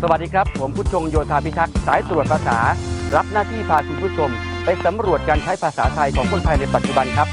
วัสดีครับผมผู้ชงโยธาพิทักษ์สายตรวจภาษารับหน้าที่พาคุณผู้ชมไปสำรวจการใช้ภาษาไทยของคนไทยในปัจจุบันครับ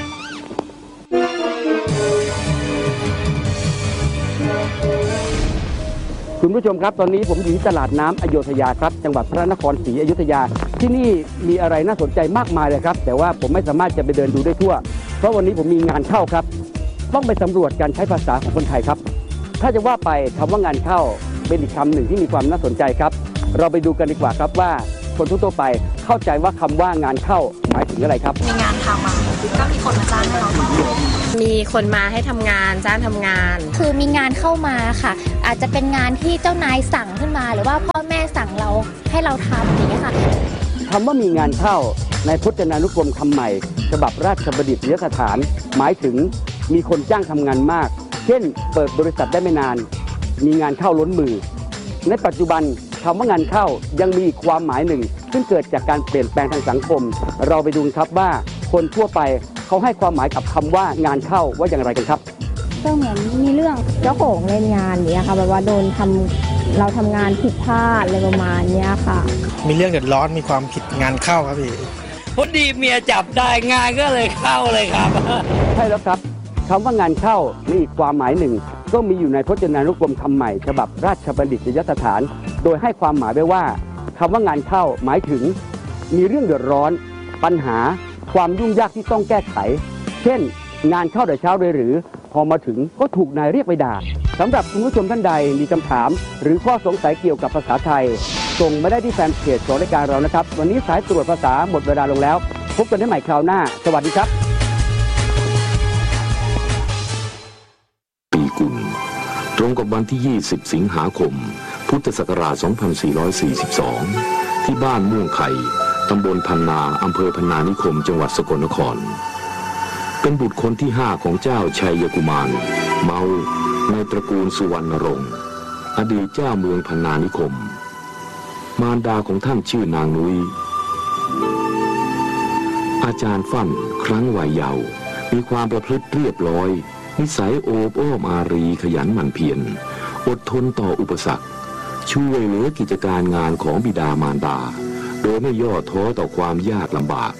คุณผู้ชมครับตอนนี้ผมอยู่ที่ตลาดน้ำอโยธยาครับจังหวัดพระนครศรีอยุธยาที่นี่มีอะไรน่าสนใจมากมายเลยครับแต่ว่าผมไม่สามารถจะไปเดินดูได้ทั่วเพราะวันนี้ผมมีงานเข้าครับต้องไปสำรวจการใช้ภาษาของคนไทยครับถ้าจะว่าไปคำว่างานเข้าเป็นอีกคำหนึ่งที่มีความน่าสนใจครับเราไปดูกันดีกว่าครับว่าคนทั่วไปเข้าใจว่าคำว่างานเข้าหมายถึงอะไรครับมีงานทำมาก็มีคนมาจ้างให้เราทำมีคนมาให้ทำงานจ้างทำงานคือมีงานเข้ามาค่ะอาจจะเป็นงานที่เจ้านายสั่งขึ้นมาหรือว่าพ่อแม่สั่งเราให้เราทำอย่างนี้ค่ะคำว่ามีงานเข้าในพจนานุกรมคำใหม่ฉบับราชบัณฑิตยสถานหมายถึงมีคนจ้างทำงานมากเช่นเปิดบริษัทได้ไม่นานมีงานเข้าล้นมือในปัจจุบันคำว่างานเข้ายังมีความหมายหนึ่งซึ่งเกิดจากการเปลี่ยนแปลงทางสังคมเราไปดูครับว่าคนทั่วไปเขาให้ความหมายกับคำว่างานเข้าว่าอย่างไรกันครับก็เหมือนมีเรื่องเจ้าของเล่นงานนี้ค่ะแบบว่าโดนเราทำงานผิดพลาดอะไรประมาณนี้ค่ะมีเรื่องเดือดร้อนมีความผิดงานเข้าครับพี่พอดีเมียจับได้งานก็เลยเข้าเลยครับใช่แล้วครับคำว่างานเข้ามีอีกความหมายหนึ่งก็มีอยู่ในพจนานุกรมคำใหม่ฉบับราชบัณฑิตยสถานโดยให้ความหมายไว้ว่าคำว่างานเข้าหมายถึงมีเรื่องเดือดร้อนปัญหาความยุ่งยากที่ต้องแก้ไขเช่นงานเข้าแต่เช้าเลยหรือพอมาถึงก็ถูกนายเรียกไปด่าสำหรับคุณผู้ชมท่านใดมีคำถามหรือข้อสงสัยเกี่ยวกับภาษาไทยส่งมาได้ที่แฟนเพจของรายการเรานะครับวันนี้สายตรวจภาษาหมดเวลาลงแล้วพบกันได้ใหม่คราวหน้าสวัสดีครับปีกุลตรงกับวันที่20สิงหาคมพุทธศักราช2442ที่บ้านม่วงไข่ตำบลพันนาอำเภอพันนานิคมจังหวัดสกลนครเป็นบุตรคนที่5ของเจ้าชัยกุมารเมาในตระกูลสุวรรณรงค์อดีตเจ้าเมืองพันนานิคมมารดาของท่านชื่อนางนุ้ยอาจารย์ฟั่นครั้งวัยเยาว์มีความประพฤติเรียบร้อยนิสัยโอบอ้อมอารีขยันหมั่นเพียรอดทนต่ออุปสรรคช่วยเหลือกิจการงานของบิดามารดาโดยไม่ย่อท้อต่อความยากลำบาก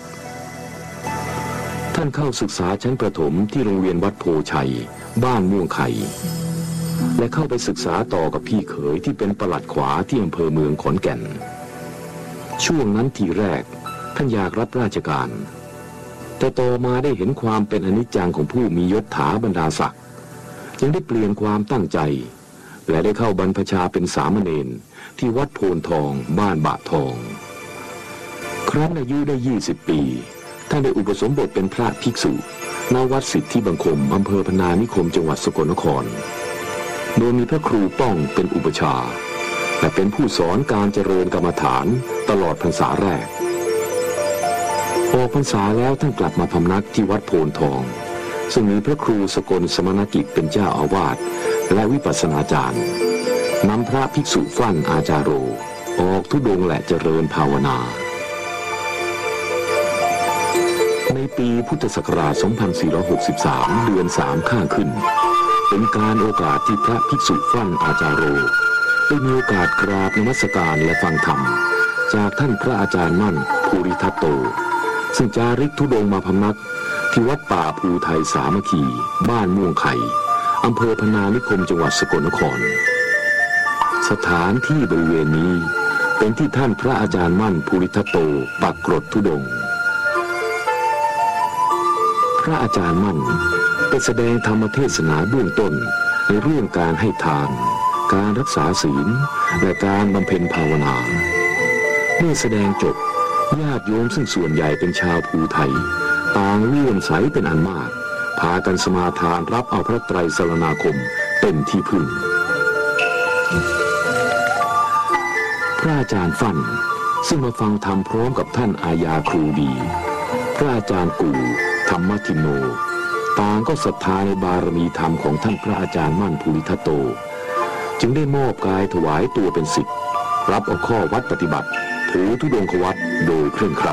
ท่านเข้าศึกษาชั้นประถมที่โรงเรียนวัดโพชัยบ้านม่วงไข่และเข้าไปศึกษาต่อกับพี่เขยที่เป็นปลัดขวาที่อำเภอเมืองขอนแก่นช่วงนั้นทีแรกท่านอยากรับราชการแต่ต่อมาได้เห็นความเป็นอนิจจังของผู้มียศถาบรรดาศักดิ์ยังได้เปลี่ยนความตั้งใจและได้เข้าบรรพชาเป็นสามเณรที่วัดโพนทองบ้านบะทองครั้นอายุได้20 ปีท่านได้อุปสมบทเป็นพระภิกษุณวัดสิทธิบังคมอำเภอพนานิคมจังหวัดสกลนครโดยมีพระครูป้องเป็นอุปชาและเป็นผู้สอนการเจริญกรรมฐานตลอดพรรษาแรกออกพรรษาแล้วท่านกลับมาพำนักที่วัดโพนทองซึ่งมีพระครูสกลสมณกิจเป็นเจ้าอาวาสและวิปัสสนาจารย์นำพระภิกษุฟั่นอาจารโรออกธุดงค์และเจริญภาวนาในปีพุทธศักราช 2463 เดือน 3 ข้างขึ้นเป็นการโอกาสที่พระภิกษุฟั่นอาจารโรได้มีโอกาสกราบนมัสการและฟังธรรมจากท่านพระอาจารย์มั่นภูริทัตโตซึ่งจาริกธุดงค์มาพำนักที่วัดป่าภูไทยสามัคคีบ้านม่วงไข่อำเภอพนานิคมจังหวัดสกลนครสถานที่บริเวณนี้เป็นที่ท่านพระอาจารย์มั่นภูริทัตโตปักกรดธุดงค์พระอาจารย์มั่นได้แสดงธรรมเทศนาเบื้องต้นในเรื่องการให้ทานการรักษาศีลและการบำเพ็ญภาวนาเมื่อแสดงจบญาติโยมซึ่งส่วนใหญ่เป็นชาวภูไทยต่างเลื่อมใสเป็นอันมากพากันสมาทานรับเอาพระไตรสรณาคมเป็นที่พึ่งพระอาจารย์ฟั่นซึ่งมาฟังธรรมพร้อมกับท่านอาญาครูดีพระอาจารย์กู่ธรรมทิโนต่างก็ศรัทธาในบารมีธรรมของท่านพระอาจารย์มั่นภูริทัตโตจึงได้มอบกายถวายตัวเป็นศิษย์รับเอาข้อวัดปฏิบัติถือธุดงควัตรโดยเคร่งครัด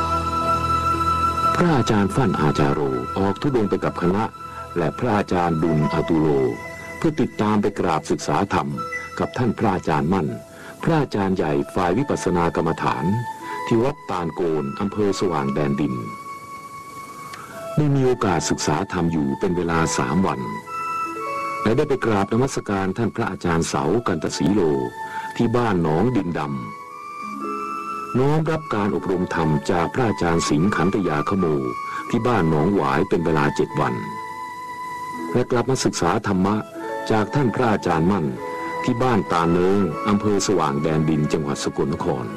พระอาจารย์ฟั่นอาจารโรออกธุดงไปกับคณะและพระอาจารย์ดุลอตุโลเพื่อติดตามไปกราบศึกษาธรรมกับท่านพระอาจารย์มั่นพระอาจารย์ใหญ่ฝ่ายวิปัสสนากรรมฐานที่วัดตาลโกนอำเภอสว่างแดนดินได้มีโอกาสศึกษาธรรมอยู่เป็นเวลา3 วันและได้ไปกราบนมัสการท่านพระอาจารย์เสากันตศรีโลที่บ้านหนองดินดำน้อมรับการอบรมธรรมจากพระอาจารย์สิงห์ขันธยาขโมที่บ้านหนองหวายเป็นเวลา7 วันและกลับมาศึกษาธรรมะจากท่านพระอาจารย์มั่นที่บ้านตาเนิงอำเภอสว่างแดนดินจังหวัดสกลนคร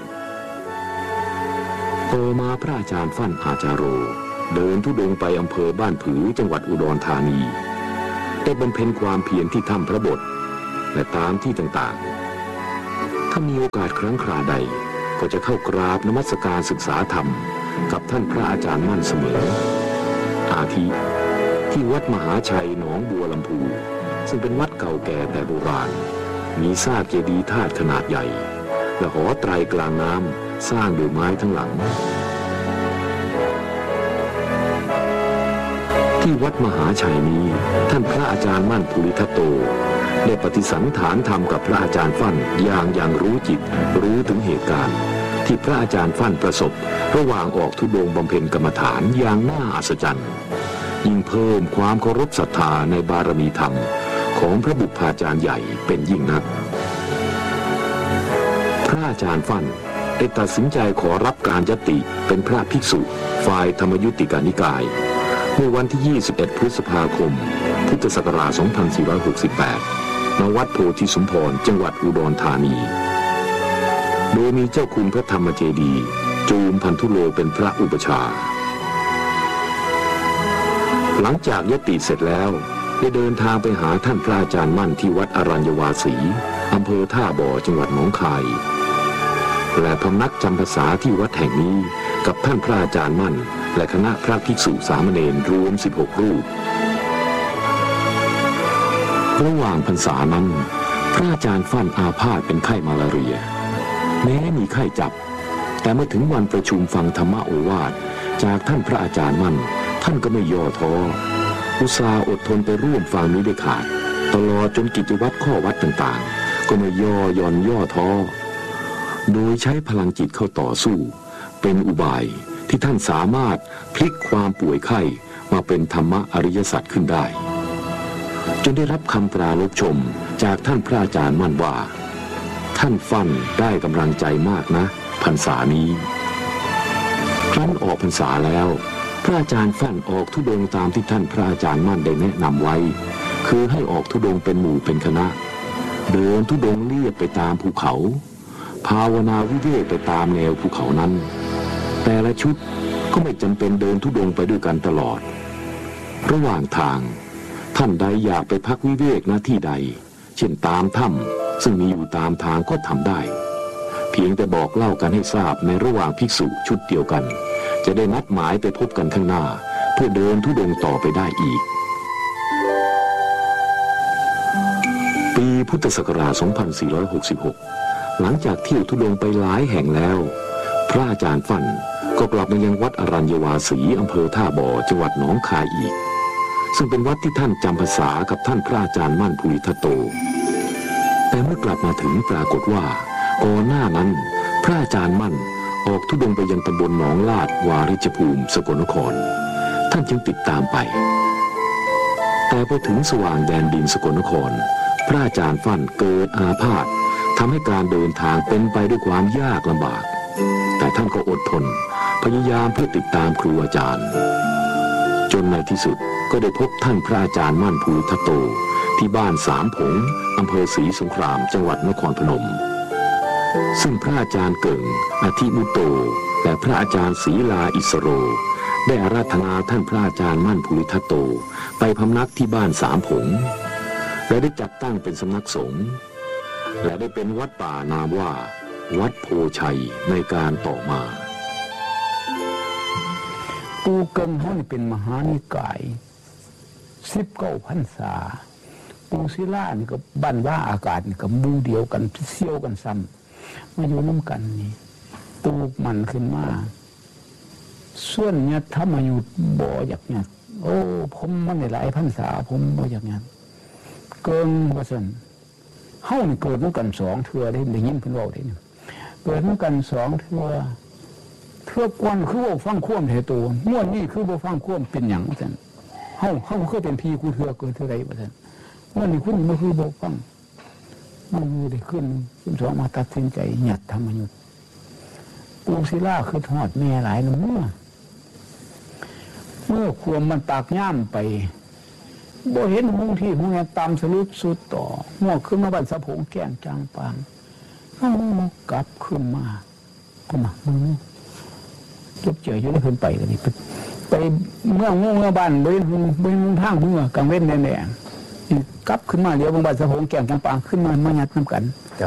ต่อมาพระอาจารย์ฟั่นอาจารโรเดินธุดงค์ไปอำเภอบ้านผือจังหวัดอุดรธานีได้บำเพ็ญความเพียรที่ถ้ำพระบทและตามที่ต่างๆถ้ามีโอกาสครั้งคราใดก็จะเข้ากราบนมัสการศึกษาธรรมกับท่านพระอาจารย์มั่นเสมออาทิที่วัดมหาชัยหนองบัวลำพูซึ่งเป็นวัดเก่าแก่แต่โบราณมีซากเจดีย์ธาตุขนาดใหญ่และหอไตรกลางน้ำสร้างด้วยไม้ทั้งหลังที่วัดมหาชัยนี้ท่านพระอาจารย์มั่นภูริทัตโตได้ปฏิสันถานธรรมกับพระอาจารย์ฟั่นอย่างรู้จิตรู้ถึงเหตุการณ์ที่พระอาจารย์ฟั่นประสบระหว่างออกธุดงค์บำเพ็ญกรรมฐานอย่างน่าอัศจรรย์ยิ่งเพิ่มความเคารพศรัทธาในบารมีธรรมของพระบุพาจารย์ใหญ่เป็นยิ่งนักพระอาจารย์ฟั่นได้ตัดสินใจขอรับการยติเป็นพระภิกษุฝ่ายธรรมยุติกานิกายเมื่อวันที่ 21 พฤษภาคม พุทธศักราช 2468 ณ วัดโพธิสมพร จังหวัดอุดรธานี โดยมีเจ้าคุณพระธรรมเจดีย์จูมพันธุโลเป็นพระอุปชาหลังจากยติเสร็จแล้วได้เดินทางไปหาท่านพระอาจารย์มั่นที่วัดอรัญญวาสีอำเภอท่าบ่อจังหวัดหนองคายและพำนักจำพรรษาที่วัดแห่งนี้กับท่านพระอาจารย์มั่นและคณะพระภิกษุสามเณรรวม16 รูประหว่างพรรษานั้นพระอาจารย์ฟั่นอาพาธเป็นไข้มาลาเรียแม้มีไข้จับแต่เมื่อถึงวันประชุมฟังธรรมโอวาทจากท่านพระอาจารย์มั่นท่านก็ไม่ย่อท้ออุตส่าห์อดทนไปร่วมฟังนี้ได้ขาดตลอดจนกิจวัตรข้อวัดต่างๆก็ไม่ย่อท้อโดยใช้พลังจิตเข้าต่อสู้เป็นอุบายที่ท่านสามารถพลิกความป่วยไข้มาเป็นธรรมอริยสัจขึ้นได้จนได้รับคำปราลบชมจากท่านพระอาจารย์มั่นว่าท่านฟั่นได้กำลังใจมากนะพรรษานี้ครั้นออกพรรษาแล้วพระอาจารย์ฟั่นออกธุดงค์ตามที่ท่านพระอาจารย์มั่นได้แนะนำไว้คือให้ออกธุดงค์เป็นหมู่เป็นคณะเดินธุดงค์เลียบไปตามภูเขาภาวนาวิเวกไปตามแนวภูเขานั้นแต่ละชุดก็ไม่จำเป็นเดินธุดงค์ไปด้วยกันตลอดระหว่างทางท่านใดอยากไปพักวิเวกณที่ใดเช่นตามถ้ำซึ่งมีอยู่ตามทางก็ทำได้เพียงแต่บอกเล่ากันให้ทราบในระหว่างภิกษุชุดเดียวกันจะได้นัดหมายไปพบกันข้างหน้าเพื่อเดินธุดงค์ต่อไปได้อีกปีพุทธศักราช 2466 หลังจากเที่ยวธุดงค์ไปหลายแห่งแล้วพระอาจารย์ฟั่นก็กลับมายังวัดอรัญญวาสีอำเภอท่าบ่อจังหวัดหนองคายอีกซึ่งเป็นวัดที่ท่านจำพรรษากับท่านพระอาจารย์มั่นภูริทัตโตแต่เมื่อกลับมาถึงปรากฏว่าก่อนหน้านั้นพระอาจารย์มั่นออกธุดงค์ไปยังตำบลหนองลาดวาริชภูมิสกลนครท่านจึงติดตามไปแต่พอถึงสว่างแดนดินสกลนครพระอาจารย์ฟั่นเกิดอาพาธทำให้การเดินทางเป็นไปด้วยความยากลำบากแต่ท่านก็อดทนพยายามเพื่อติดตามครูอาจารย์จนในที่สุดก็ได้พบท่านพระอาจารย์มั่นภูริทัตโตที่บ้านสามผงอำเภอศรีสงครามจังหวัดนครพนมซึ่งพระอาจารย์เกิ่งอธิมุตโตและพระอาจารย์ศรีลาอิสโรได้อาราธนาท่านพระอาจารย์มั่นภูริทัตโตไปพำนักที่บ้านสามผงและได้จัดตั้งเป็นสำนักสงฆ์และได้เป็นวัดป่านามว่าวัดโพชัยในการต่อมาปูเกิงเขานี่เป็นมหานิกาย19 พรรษาปูศิลานี่ก็บ้านว่าอากาศนี่ก็มูเดียวกันเซี่ยวกันซ้ำมาอยู่น้ำกันนี่ตูกมันขึ้นมาส่วนเนี่ยถ้ามาอยู่บ่ออยากเนี่ยโอ้ผมมันหลายพรรษาผมบ่อยากเนี่ยเกิงว่าสันเฮานี่เกิดด้วยกัน2เทื่อได้ยินเพิ่นเว้าได้นี่เกิดด้วยกัน2เทื่อก่อนคือว่าฟังความแท้ตัวม่วนนี่คือบ่ฟังความเป็นหยังว่าซั่นเฮาเคยเป็นพี่กูเทื่อเกิดเทื่อใดว่าซั่นม่วนนี่คุณบ่คือบ่ฟังมันมีได้ขึ้นสองมาตัดสินใจหยัดธรรมยุทธ์ปูศิลาคือทอดแม่หลายน้ำเมื่อความมันปากย่ามไปบ่เห็นมุงที่มุงแห่ตามสรุปสุดต่อหัวขึ้นมาบ้านสะพงแก้งจางปางกลับขึ้นมาก็มามึงจบเจออยู่ได้ขึ้นไปกันนี่ไปเมื่อบ้านเบิ้งทางเมื่อกลางเว้นแน่ๆกลับขึ้นมาเดี๋ยวบางบ้านสะพงแก้งจางปางขึ้นมายัดน้ำกัน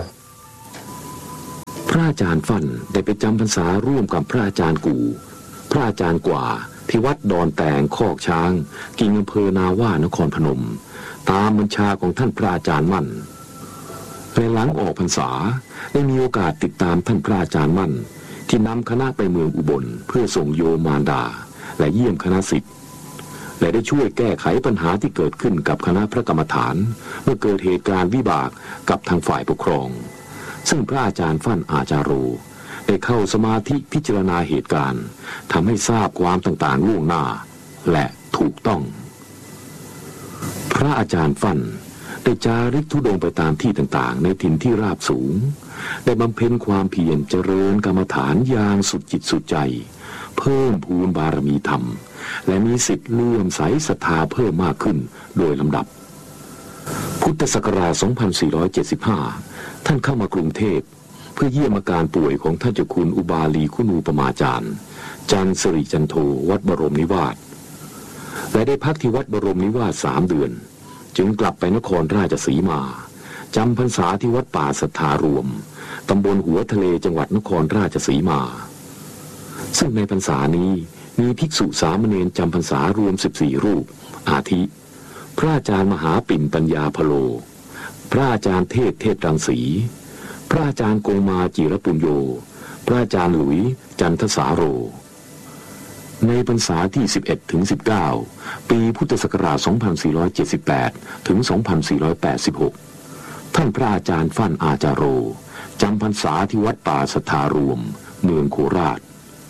พระอาจารย์ฟั่นได้ไปจำพรรษาร่วมกับพระอาจารย์กู่พระอาจารย์กว่าที่วัดดอนแตงคอกช้างกิ่งอำเภอนาว่านครพนมตามบัญชาของท่านพระอาจารย์มั่นในหลังออกพรรษาได้มีโอกาสติดตามท่านพระอาจารย์มั่นที่นำคณะไปเมืองอุบลเพื่อส่งโยมมารดาและเยี่ยมคณะศิษย์และได้ช่วยแก้ไขปัญหาที่เกิดขึ้นกับคณะพระกรรมฐานเมื่อเกิดเหตุการณ์วิบากกับทางฝ่ายปกครองซึ่งพระอาจารย์ฟั่นอาจาโรได้เข้าสมาธิพิจารณาเหตุการณ์ทำให้ทราบความต่างๆล่วงหน้าและถูกต้องพระอาจารย์ฟั่นได้จาริกธุดงค์ไปตามที่ต่างๆในถิ่นที่ราบสูงได้บำเพ็ญความเพียรเจริญกรรมฐานอย่างสุดจิตสุดใจเพิ่มพูนบารมีธรรมและมีสิทธิ์เลื่อมใสศรัทธาเพิ่มมากขึ้นโดยลำดับพุทธศักราช 2475 ท่านเข้ามากรุงเทพเพื่อเยี่ยมอาการป่วยของท่านเจ้าคุณอุบาลีคุณูปมาจารย์จันทร์สิริจันโทวัดบรมนิวาสและได้พักที่วัดบรมนิวาส3 เดือนจึงกลับไปนครราชสีมาจำพรรษาที่วัดป่าสัทธารวมตำบลหัวทะเลจังหวัดนครราชสีมาซึ่งในพรรษานี้มีภิกษุสามเณรจำพรรษารวม14 รูปอาทิพระอาจารย์มหาปิ่นปัญญาพโลพระอาจารย์เทพรังสีพระอาจารย์โกมาจิรปุญโญพระอาจารย์หลุยจันทสาโรในพรรษาที่ 11 ถึง 19 ปีพุทธศักราช 2478 ถึง 2486 ท่านพระอาจารย์ฟั่นอาจาโรจำพรรษาที่วัดป่าสัทธารวมเมืองโคราช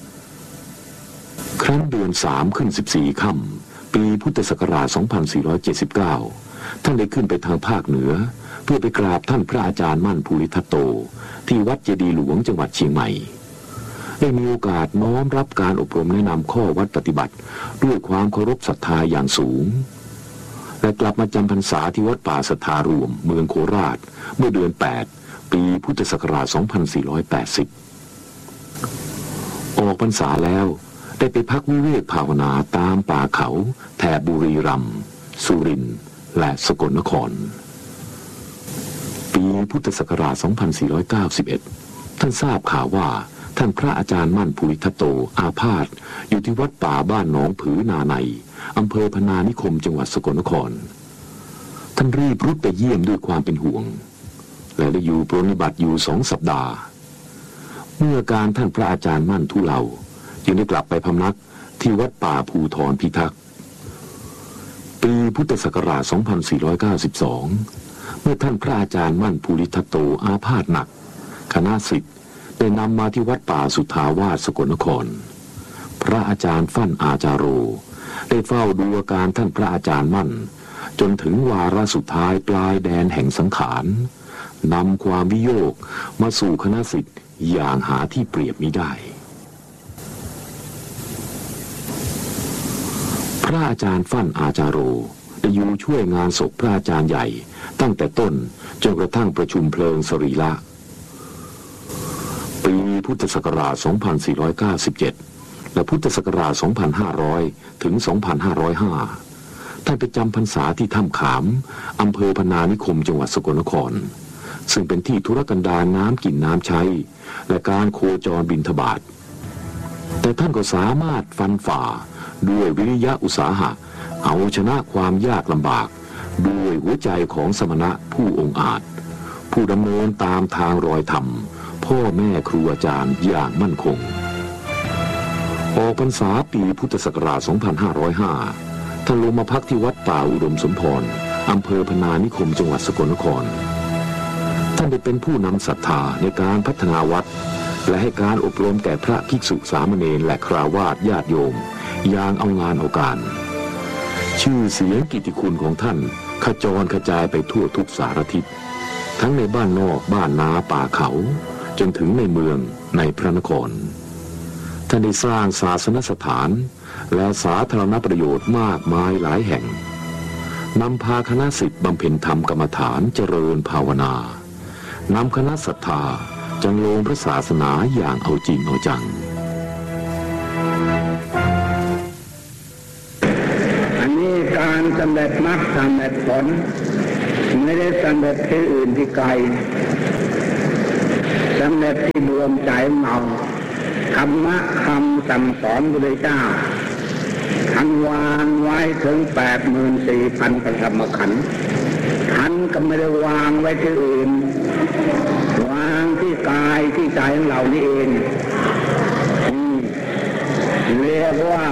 ครั้นเดือน3ขึ้น14 ค่ำปีพุทธศักราช 2479 ท่านได้ขึ้นไปทางภาคเหนือเพื่อไปกราบท่านพระอาจารย์มั่นภูริทัตโตที่วัดเจดีย์หลวงจังหวัดเชียงใหม่ได้มีโอกาสน้อมรับการอบรมแนะนำข้อวัดปฏิบัติด้วยความเคารพศรัทธาอย่างสูงและกลับมาจำพรรษาที่วัดป่าสัทธารวมเมืองโคราชเมื่อเดือน8ปีพุทธศักราช 2480 ออกพรรษาแล้วได้ไปพักวิเวกภาวนาตามป่าเขาแถบบุรีรัมย์สุรินทร์และสกลนครปีพุทธศักราช 2491 ท่านทราบข่าวว่าท่านพระอาจารย์มั่นภูริทัตโตอาพาธอยู่ที่วัดป่าบ้านหนองผือนาในอำเภอพนานิคมจังหวัดสกลนครท่านรีบรุดไปเยี่ยมด้วยความเป็นห่วงและได้อยู่ปรนนิบัติอยู่2 สัปดาห์เมื่อการท่านพระอาจารย์มั่นทุเลาจึงได้กลับไปพำนักที่วัดป่าภูธรพิทักษ์ปีพุทธศักราช 2492 เมื่อท่านพระอาจารย์มั่นภูริทัตโตอาพาธหนักคณะศิษย์ได้นำมาที่วัดป่าสุทธาวาสสกลนครพระอาจารย์ฟั่นอาจาโรได้เฝ้าดูอาการท่านพระอาจารย์มั่นจนถึงวาระสุดท้ายปลายแดนแห่งสังขารนำความวิโยคมาสู่คณะศิษย์อย่างหาที่เปรียบมิได้พระอาจารย์ฟั่นอาจาโรได้อยู่ช่วยงานศพพระอาจารย์ใหญ่ตั้งแต่ต้นจนกระทั่งประชุมเพลิงสรีระปีพุทธศักราช 2497 และพุทธศักราช 2500 ถึง 2505 ท่านไปจำพรรษาที่ถ้ำขามอำเภอพนานิคมจังหวัดสกลนครซึ่งเป็นที่ธุรกันดารน้ำกินน้ำใช้และการโคจรบิณฑบาตแต่ท่านก็สามารถฟันฝ่าด้วยวิริยะอุตสาหะเอาชนะความยากลำบากด้วยหัวใจของสมณะผู้องอาจผู้ดำเนินตามทางรอยธรรมพ่อแม่ครูอาจารย์อย่างมั่นคงออกพรรษาปีพุทธศักราช 2505 ท่านลงมาพักที่วัดป่าอุดมสมพรอำเภอพนานิคมจังหวัดสกลนครานได้เป็นผู้นำศรัทธาในการพัฒนาวัดและให้การอบรมแก่พระภิกษุสามเณรและคฤหัสถ์ญาติโยมอย่างเอางานเอาการชื่อเสียงกิตติคุณของท่านขจรกระจายไปทั่วทุกสารทิศทั้งในบ้านนอกบ้านนาป่าเขาจนถึงในเมืองในพระนครท่านได้สร้างศาสนสถานและสาธารณประโยชน์มากมายหลายแห่งนำพาคณะศิษย์บำเพ็ญธรรมกรรมฐานเจริญภาวนานำคณะศรัทธาจังโลงพระศาสนาอย่างเอาจริงเอาจังอันนี้การสำเร็จมรรคสำเร็จผลไม่ได้สำเร็จที่อื่นที่ไกลสำเร็จที่รวมใจเราธรรมะคำสั่งสอนพระพุทธเจ้าท่านวางไว้ถึง 84,000 พระธรรมขันธ์ท่านก็ไม่ได้วางไว้ที่อื่นวางที่กายที่ใจของเรานี่เองเรียกว่า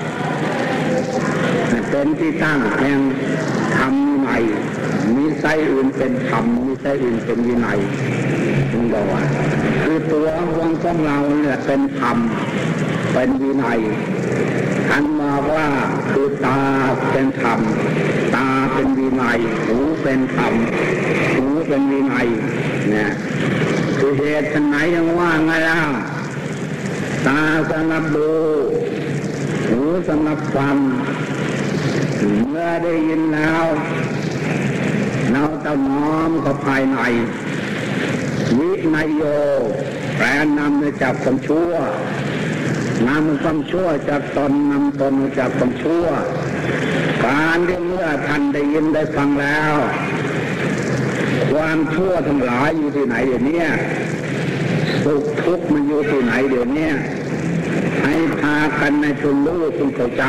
เป็นที่ตั้งแห่งธรรมวินัยมีไส้อื่นเป็นธรรมมีไส้อื่นเป็นวินัยจึงบอกว่าคือตัวของเราเนี่ยเป็นธรรมเป็นวินัยท่านบอกว่าคือตาเป็นธรรมตาเป็นวินัยหูเป็นธรรมหูเป็นวินัยเนี่ยคือเหตุไหนยังว่าไงล่ะตาสำหรับดูหูสำหรับฟังเมื่อได้ยินแล้วเราต้องน้อมเข้าภายในวินัยโยแปลนำจากความชั่วนำความชั่วจากตนนำตนจากความชั่วการที่เมื่อท่านได้ยินได้ฟังแล้วความชั่วทั้งหลายอยู่ที่ไหนเดี๋ยวนี้สุขทุกข์มันอยู่ที่ไหนเดี๋ยวนี้ให้พากันในจนรู้จนเข้าใจ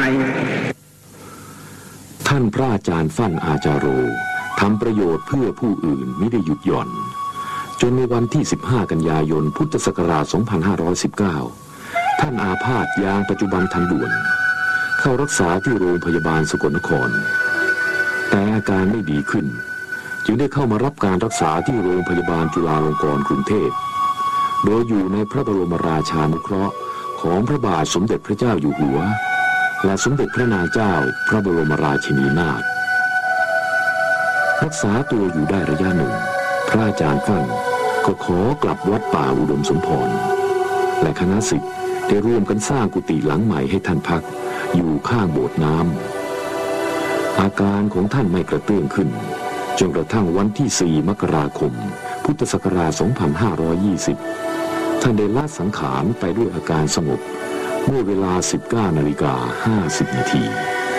ท่านพระอาจารย์ฟั่นอาจารโรทำประโยชน์เพื่อผู้อื่นไม่ได้หยุดหย่อนจนในวันที่ 15 กันยายน พุทธศักราช 2519 ท่านอาพาธอย่างปัจจุบันทันด่วนเข้ารักษาที่โรงพยาบาลสกลนครแต่อาการไม่ดีขึ้นจึงได้เข้ามารับการรักษาที่โรงพยาบาลจุฬาลงกรณ์กรุงเทพโดยอยู่ในพระบรมราชานุเคราะห์ของพระบาทสมเด็จพระเจ้าอยู่หัวและสมเด็จพระนางเจ้าพระบรมราชินีนาถรักษาตัวอยู่ได้ระยะหนึ่งพระอาจารย์ฟั่นก็ขอกลับวัดป่าอุดมสมพรและคณะศิษย์ได้ร่วมกันสร้างกุฏิหลังใหม่ให้ท่านพักอยู่ข้างโบสถ์น้ำอาการของท่านไม่กระเตื้องขึ้นจนกระทั่งวันที่ 4 มกราคม พุทธศักราช 2520 ท่านได้ละสังขารไปด้วยอาการสงบเมื่อเวลา 19:50 นาที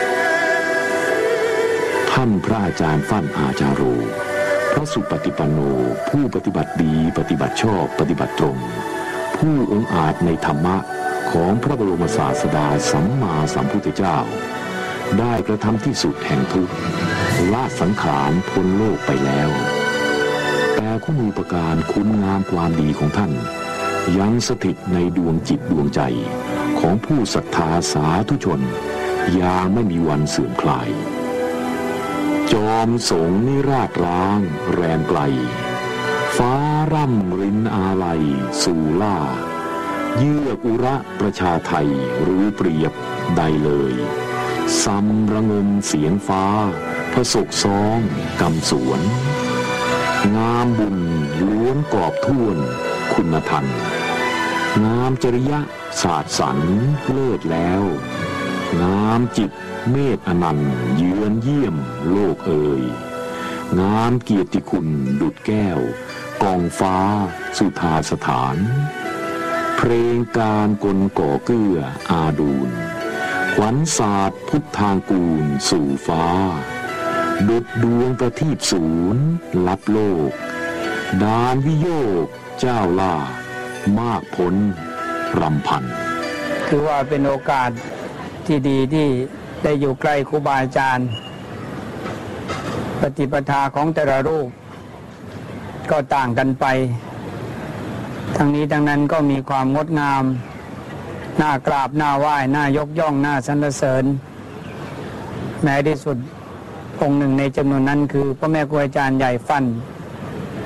ท่านพระอาจารย์ฟั่นอาจารโรพระสุปฏิปันโนผู้ปฏิบัติดีปฏิบัติชอบปฏิบัติตรงผู้องค์อาจในธรรมะของพระบรมศาสดาสัมมาสัมพุทธเจ้าได้กระทำที่สุดแห่งทุกข์ละสังขารพ้นโลกไปแล้วแต่คุณูปการคุณงามความดีของท่านยังสถิตในดวงจิตดวงใจของผู้ศรัทธาสาธุชนอย่างไม่มีวันเสื่อมคลายจอมสงนิราชร้างแรมไกลฟ้าร่ำรินอาลัยสู่ล่าเยือกอุระประชาไทยรู้เปรียบใดเลยซ้ำระงมเสียงฟ้าพระศกซ้องกำสวนงามบุญล้วนกอบท่วนคุณธรรมงามจริยะศาสตร์สรรเลิศแล้วงามจิตเมตอนันต์เยือนเยี่ยมโลกเอ่ยงามเกียรติคุณดุจแก้วกองฟ้าสุธาสถานเพลงการกลก่อเกื้ออาดูลขวัญศาสตร์พุทธางกูลสู่ฟ้าดุจดวงประทีปศูนย์ลับโลกดานวิโยกเจ้าล่ามากพ้นรำพันคือว่าเป็นโอกาสที่ดีที่ได้อยู่ใกล้ครูบาอาจารย์ปฏิปทาของแต่ละรูปก็ต่างกันไปทั้งนี้ทั้งนั้นก็มีความงดงามน่ากราบน่าไหว้น่ายกย่องน่าสรรเสริญแม้ที่สุดองค์หนึ่งในจำนวนนั้นคือพระแม่ครูอาจารย์ใหญ่ฟั่น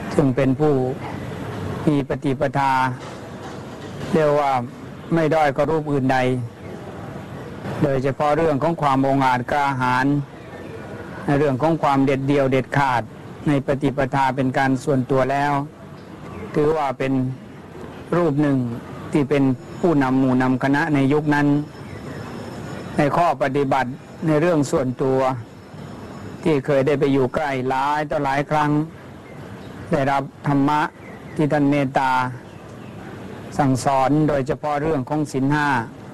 ซึ่งเป็นผู้มีปฏิปทาเรียกว่าไม่ด้อยกว่ารูปอื่นใดโดยเฉพาะเรื่องของความองอาจกล้าหาญในเรื่องของความเด็ดเดี่ยวเด็ดขาดในปฏิปทาเป็นการส่วนตัวแล้วถือว่าเป็นรูปหนึ่งที่เป็นผู้นำหมู่นำคณะในยุคนั้นในข้อปฏิบัติในเรื่องส่วนตัวที่เคยได้ไปอยู่ใกล้หลายต่อหลายครั้งได้รับธรรมะที่ท่านเมตตาสั่งสอนโดยเฉพาะเรื่องของศีลห้า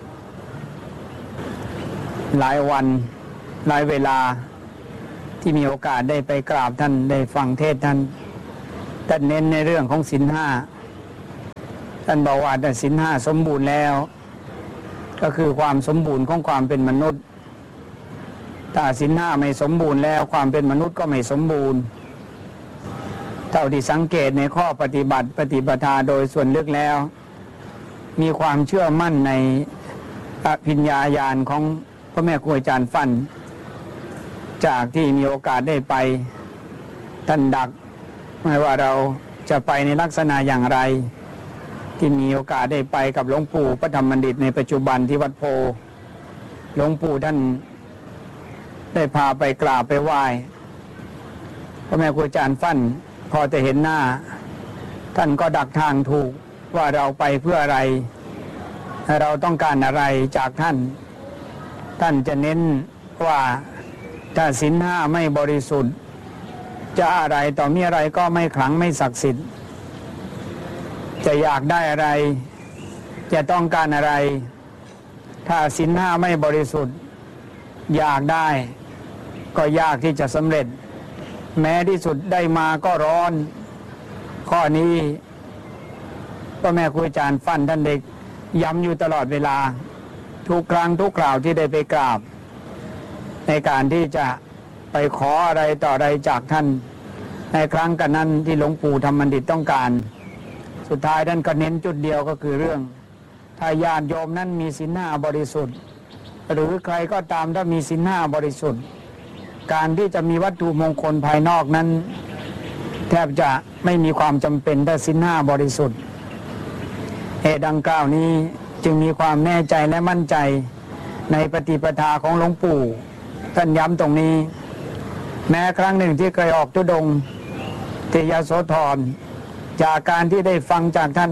หลายวันหลายเวลาที่มีโอกาสได้ไปกราบท่านได้ฟังเทศน์ท่านเน้นในเรื่องของศีลห้าท่านบอกว่าแต่ศีลห้าสมบูรณ์แล้วก็คือความสมบูรณ์ของความเป็นมนุษย์ถ้าศีลห้าไม่สมบูรณ์แล้วความเป็นมนุษย์ก็ไม่สมบูรณ์เท่าที่สังเกตในข้อปฏิบัติปฏิปทาโดยส่วนลึกแล้วมีความเชื่อมั่นในอภิญญาญาณของพระแม่ครูอาจารย์ฟั่นจากที่มีโอกาสได้ไปท่านดักไม่ว่าเราจะไปในลักษณะอย่างไรที่มีโอกาสได้ไปกับหลวงปู่พระธรรมบัณฑิตในปัจจุบันที่วัดโพหลวงปู่ท่านได้พาไปกราบไปไหว้พระแม่ครูอาจารย์ฟั่นพอจะเห็นหน้าท่านก็ดักทางถูกว่าเราไปเพื่ออะไรเราต้องการอะไรจากท่านจะเน้นว่าถ้าศีลห้าไม่บริสุทธิ์จะอะไรต่อมีอะไรก็ไม่ขลังไม่ศักดิ์สิทธิ์จะอยากได้อะไรจะต้องการอะไรถ้าศีลห้าไม่บริสุทธิ์อยากได้ก็ยากที่จะสำเร็จแม้ที่สุดได้มาก็ร้อนข้อนี้พระแม่ครูอาจารย์ฟั่นท่านเด็กย้ำอยู่ตลอดเวลาทุกครั้งทุกคราวที่ได้ไปกราบในการที่จะไปขออะไรต่ออะไรจากท่านในครั้งกันนั้นที่หลวงปู่ธรรมบัณฑิตต้องการสุดท้ายท่านก็เน้นจุดเดียวก็คือเรื่องถ้าญาติโยมนั้นมีศีลห้าบริสุทธิ์หรือใครก็ตามถ้ามีศีลห้าบริสุทธิ์การที่จะมีวัตถุมงคลภายนอกนั้นแทบจะไม่มีความจำเป็นถ้าศีลห้าบริสุทธิ์เหตุดังกล่าวนี้จึงมีความแน่ใจและมั่นใจในปฏิปทาของหลวงปู่ท่านย้ำตรงนี้แม้ครั้งหนึ่งที่เคยออกธุดงค์ที่ยโสธรจากการที่ได้ฟังจากท่าน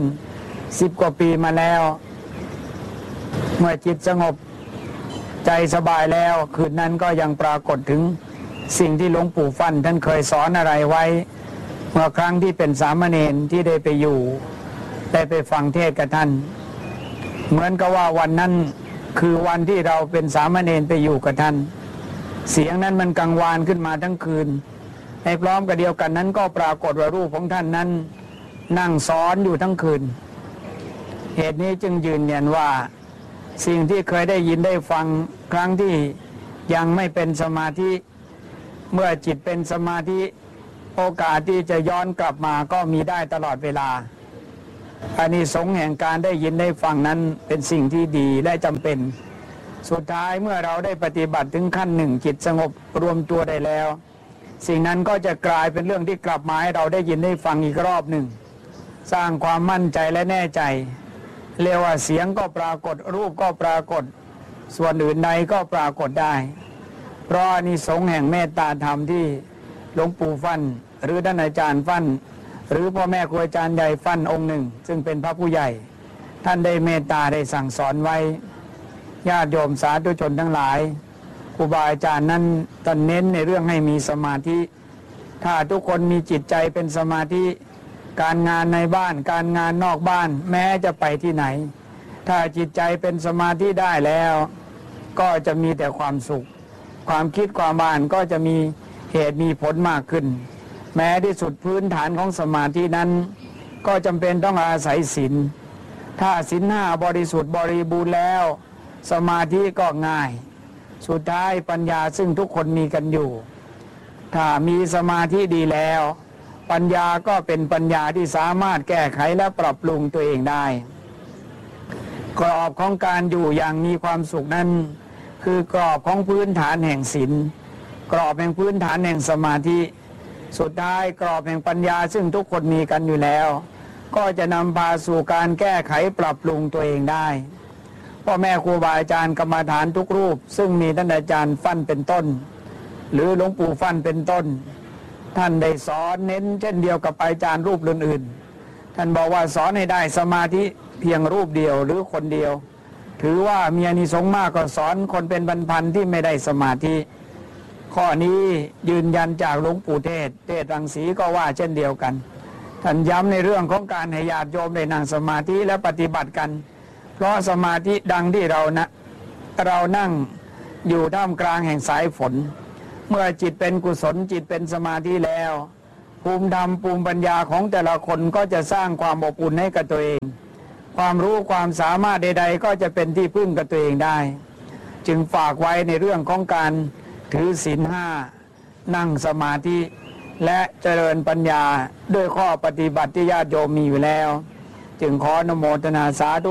10 กว่าปีมาแล้วเมื่อจิตสงบใจสบายแล้วคืนนั้นก็ยังปรากฏถึงสิ่งที่หลวงปู่ฟั่นท่านเคยสอนอะไรไว้เมื่อครั้งที่เป็นสามเณรที่ได้ไปอยู่ได้ไปฟังเทศน์กับท่านเหมือนกับว่าวันนั้นคือวันที่เราเป็นสามเณรไปอยู่กับท่านเสียงนั้นมันกังวานขึ้นมาทั้งคืนในพร้อมกับเดียวกันนั้นก็ปรากฏว่ารูปของท่านนั้นนั่งสอนอยู่ทั้งคืนเหตุนี้จึงยืนยันว่าสิ่งที่เคยได้ยินได้ฟังครั้งที่ยังไม่เป็นสมาธิเมื่อจิตเป็นสมาธิโอกาสที่จะย้อนกลับมาก็มีได้ตลอดเวลาอานิสงส์แห่งการได้ยินได้ฟังนั้นเป็นสิ่งที่ดีและจำเป็นสุดท้ายเมื่อเราได้ปฏิบัติถึงขั้นหนึ่งจิตสงบรวมตัวได้แล้วสิ่งนั้นก็จะกลายเป็นเรื่องที่กลับมาให้เราได้ยินได้ฟังอีกรอบหนึ่งสร้างความมั่นใจและแน่ใจเรียกว่าเสียงก็ปรากฏรูปก็ปรากฏส่วนอื่นใดก็ปรากฏได้เพราะอานิสงส์แห่งเมตตาธรรมที่หลวงปู่ฟั่นหรือท่านอาจารย์ฟั่นหรือพ่อแม่ครูอาจารย์ใหญ่ฟั่นองค์หนึ่งซึ่งเป็นพระผู้ใหญ่ท่านได้เมตตาได้สั่งสอนไว้ญาติโยมสาธุชนทั้งหลายครูบาอาจารย์นั้นท่านเน้นในเรื่องให้มีสมาธิถ้าทุกคนมีจิตใจเป็นสมาธิการงานในบ้านการงานนอกบ้านแม้จะไปที่ไหนถ้าจิตใจเป็นสมาธิได้แล้วก็จะมีแต่ความสุขความคิดความอ่านก็จะมีเหตุมีผลมากขึ้นแม้ที่สุดพื้นฐานของสมาธินั้นก็จำเป็นต้องอาศัยศีลถ้าศีลห้าบริสุทธิ์บริบูรณ์แล้วสมาธิก็ง่ายสุดท้ายปัญญาซึ่งทุกคนมีกันอยู่ถ้ามีสมาธิดีแล้วปัญญาก็เป็นปัญญาที่สามารถแก้ไขและปรับปรุงตัวเองได้กรอบของการอยู่อย่างมีความสุขนั้นคือกรอบของพื้นฐานแห่งศีลกรอบแห่งพื้นฐานแห่งสมาธิสุดท้ายกรอบแห่งปัญญาซึ่งทุกคนมีกันอยู่แล้วก็จะนำพาสู่การแก้ไขปรับปรุงตัวเองได้พ่อแม่ครูบาอาจารย์กรรมฐานทุกรูปซึ่งมีท่านอาจารย์ฟั่นเป็นต้นหรือหลวงปู่ฟั่นเป็นต้นท่านได้สอนเน้นเช่นเดียวกับอาจารย์รูปอื่นๆท่านบอกว่าสอนให้ได้สมาธิเพียงรูปเดียวหรือคนเดียวถือว่ามีอานิสงส์มากกว่าสอนคนเป็นพันๆที่ไม่ได้สมาธิข้อนี้ยืนยันจากหลวงปู่เทศรังสีก็ว่าเช่นเดียวกันท่านย้ำในเรื่องของการให้ญาติโยมได้นั่งสมาธิและปฏิบัติกันเพราะสมาธิดังที่เรานั่งอยู่ท่ามกลางแห่งสายฝนเมื่อจิตเป็นกุศลจิตเป็นสมาธิแล้วภูมิธรรมภูมิปัญญาของแต่ละคนก็จะสร้างความอบอุ่นให้กับตัวเองความรู้ความสามารถใดๆก็จะเป็นที่พึ่งกับตัวเองได้จึงฝากไว้ในเรื่องของการถือศีล 5นั่งสมาธิและเจริญปัญญาด้วยข้อปฏิบัติที่ญาติโยมมีอยู่แล้วจึงขออนุโมทนาสาธุ